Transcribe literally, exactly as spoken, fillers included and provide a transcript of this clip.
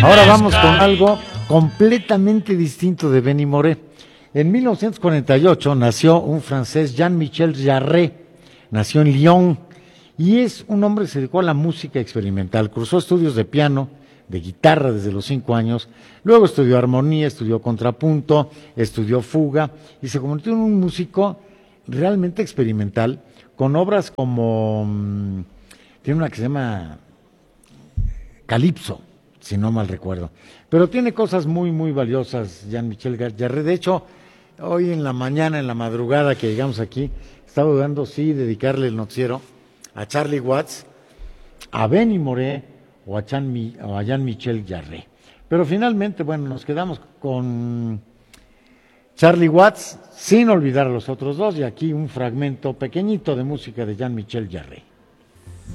Ahora vamos con algo completamente distinto de Benny Moré. En mil novecientos cuarenta y ocho nació un francés, Jean-Michel Jarre, nació en Lyon, y es un hombre que se dedicó a la música experimental. Cursó estudios de piano, de guitarra desde los cinco años, luego estudió armonía, estudió contrapunto, estudió fuga, y se convirtió en un músico realmente experimental, con obras como, mmm, tiene una que se llama Calipso, si no mal recuerdo. Pero tiene cosas muy, muy valiosas, Jean-Michel Jarre. De hecho, hoy en la mañana, en la madrugada que llegamos aquí, estaba dudando si dedicarle el noticiero a Charlie Watts, a Benny Moré o a, Jean, o a Jean-Michel Jarre. Pero finalmente, bueno, nos quedamos con Charlie Watts, sin olvidar a los otros dos, y aquí un fragmento pequeñito de música de Jean-Michel Jarre.